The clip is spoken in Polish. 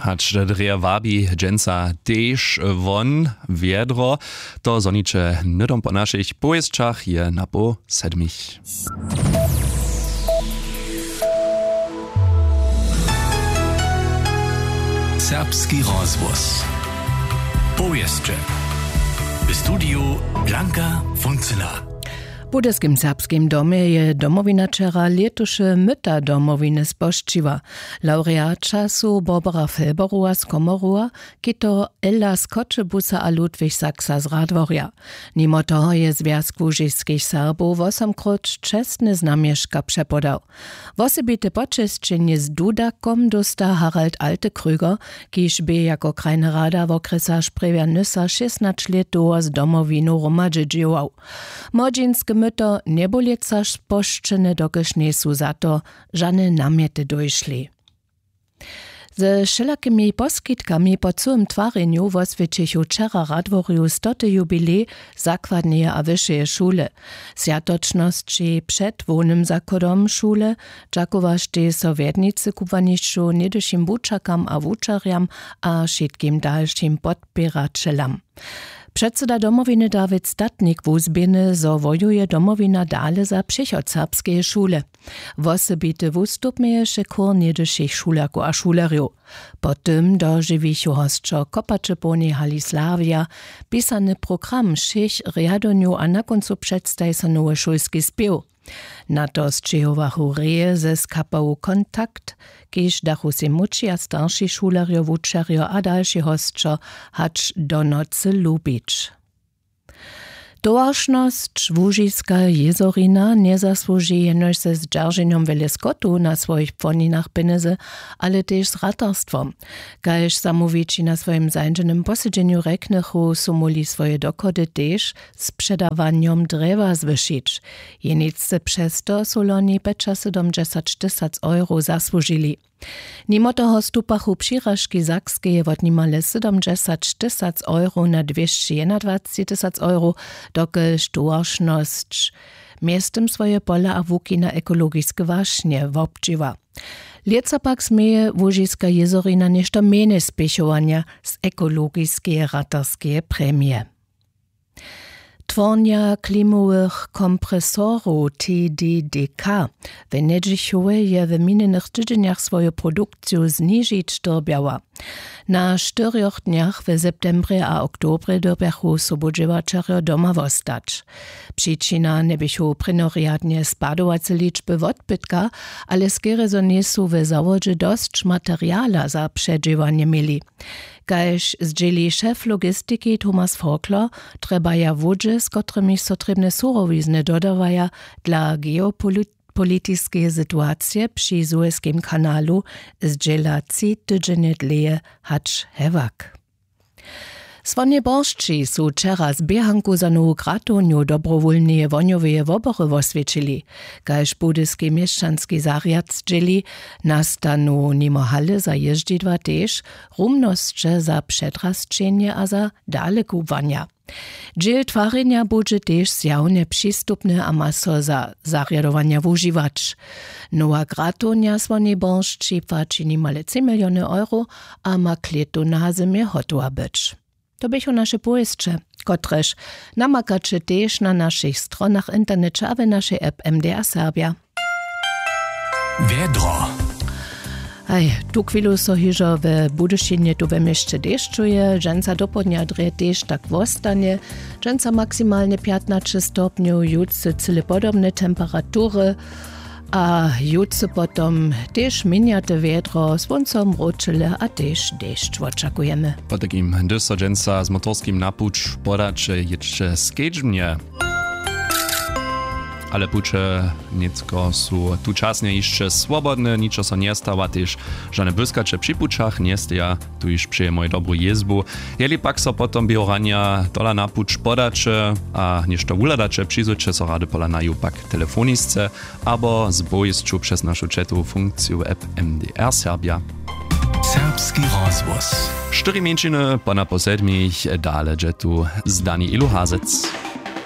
hacz dreja wabi dżęca też won wiedro, to zonicze nydom po naszych pojezdczach je na po 7. Serbski rozwoz. Pojezdcze. W studiu Blanka Funcyla. W Budyskim Serbskim domie je domowinačera letuše myta domowiny spoščiva. Laureat času Barbara Felberua z Komorua, kito Ella z Kočebusa a Ludwig Saksa z Radworja. Nimo toho je Związk Łużyskich Serbów 8-krát čestne znamieszka przepodał. Wosebite počesčenje z Dudakom dosta Harald Altekrüger, kiž by jako krajna rada w okresach Sprevia Nysa 16 let z domowinu romadžedžioval. Młodzieńskie myto nebolica spoščene dokež nesu za to, žane namjete dojšli. Ze wszelakimi poskitkami po całym twarzeniu oswiecichu wczera Radworju 100. jubilej zakładnej a wyższej szule. Zjatoczności przed wolnym zakodom szule dżakowašte sowietnicy kubaniszczu niedyszim wuczakam a wuczarjam a wszystkim dalszym podpieračelam. Przedseda domowiny Dawid Statnik wuzbieny, zo wojuje domowina dale za przychod serbskiej szule. Wosobity wustup mieješe kur niedyszych szulaku a šulerju. Potem dożywichu hostczo kopacze poni Halislavia, pisany program 6 riadoniu a na końcu przedstaj nowy szulski spiew. Na to z Čehovachu reje ze skapał kontakt, kiž dachu si muči a starší šulerjo, vučerjo a další hostčo hač do nocy lubič. Towarszność Łużyska Jezorina nie zasłuży jenoż se z dzierżeniem wiele skotu na swoich płoninach pieniędzy, ale też z ratarstwem. Gdyż samowici na swoim zańczonym posiedzeniu reknechu sumuli swoje dochody też sprzedawaniem drewa zwyšić. Jeniccy przez to soloni 570 000 euro zasłużyli. Nimo toho stupachu přiražky Sakskeje od nimale 70 000 euro na 221 000 euro, dokelž towarszność miestem swoje pola a wuki na ekologiske waśnie wobdživa. Lieca pak smieje Łużyska Jezorina nešto mene spěchovania z ekologiske ratarske premie. Twornia klimowych kompresorów TDDK w Nedžichove je w minionych tygodniach swoją produkcję zniżyć dorbiała. Na 4 dniach w septembrze a oktobre dorbiachu sobodźiewačarjo doma wostać. Przyczyna nebychu prinoriadnie spadowace liczby odbytka, ale skiery zo niesu w zawodzie dość materiala za przedziewanie mieli. Gdyż zdzieli szef logistyki Thomas Forkler, treba ja wodże, z którymi sotrybne surowizny dodawaja dla geopolitiskie sytuacje przy Suezkim kanalu zdziela 3 tygodnie dleje hacz hewak. Słonie borszczy su wczera z biehanku za nowu gratoniu dobrowolnie woniowe wobory oswiecili. Gdyż budyski mieszczanski zariad zdzieli nastanu nimo hale za jeździdwa też, rumnosće za przedrastczenie a za dalekuwania. Dziel twarzenia będzie też zjawnie przystupny a maso za zariadowania używać. Nowa gratonia słonie borszczy płaci nimale 3 miliony euro, a ma kletu na zimie hotowa być. To bycho nasze pojezdcze, kotreż namakacze też na naszych stronach internecie a w naszej app MDR Serbia. Wiedro. Tu chwilu so hižo w Budyšinie tu we mieście deszczuje, dżęca do podnia dre też tak wostanie, dżęca maksymalnie 15 stopniu, jutce cyle podobne temperatury, a jutce potom też miniate wiedro, słońcom ročile a też deszcz oczekujemy. Po takim dyso dżęca z motorskim napucz podacze jeszcze skedźmnie. Ale pucze niecko su tu czasnie jeszcze swobodne, niczo so nie stawa też żadne błyskacze przy puczach nie steja, tu już przyjemuje dobrą jezbu. Jeli pak so potom biorania dola na pucz podacze, a nieszto uladacze przyzucze so rady pola na pak telefonisce, albo z bojezdczu przez naszą czatu funkcję app MDR Serbia. Serbski rozwoz. 4 mięczyny po na po 7 dale dżetu zdani ilu hazec.